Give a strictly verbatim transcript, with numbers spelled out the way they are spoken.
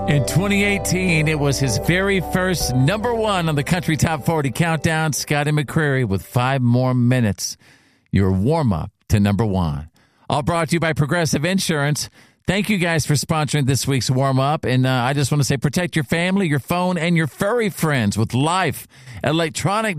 In twenty eighteen, it was his very first number one on the Country Top forty Countdown. Scotty McCreery with Five More Minutes. Your warm-up to number one. All brought to you by Progressive Insurance. Thank you guys for sponsoring this week's warm-up. And uh, I just want to say protect your family, your phone, and your furry friends with Life Electronic